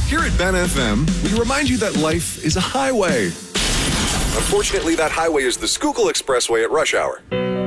Here at Ben FM, we remind you that life is a highway. Unfortunately, that highway is the Schuylkill Expressway at rush hour.